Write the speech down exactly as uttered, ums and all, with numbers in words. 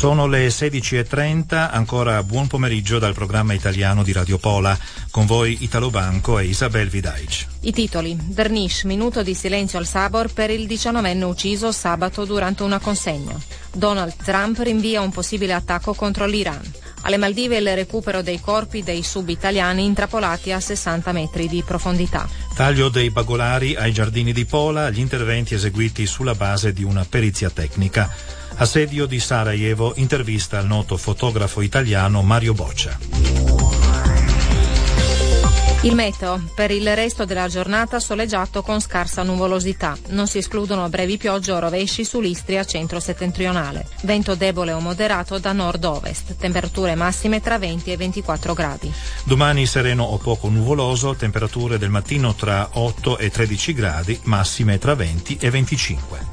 Sono le sedici e trenta, ancora buon pomeriggio dal programma italiano di Radio Pola. Con voi Italo Banco e Isabel Vidaic. I titoli. Dernish, minuto di silenzio al Sabor per il diciannovenne ucciso sabato durante una consegna. Donald Trump rinvia un possibile attacco contro l'Iran. Alle Maldive il recupero dei corpi dei sub-italiani intrappolati a sessanta metri di profondità. Taglio dei bagolari ai giardini di Pola, gli interventi eseguiti sulla base di una perizia tecnica. Assedio di Sarajevo, intervista al noto fotografo italiano Mario Boccia. Il meteo. Per il resto della giornata soleggiato con scarsa nuvolosità. Non si escludono brevi piogge o rovesci sull'Istria centro-settentrionale. Vento debole o moderato da nord-ovest. Temperature massime tra venti e ventiquattro gradi. Domani sereno o poco nuvoloso, temperature del mattino tra otto e tredici gradi, massime tra venti e venticinque.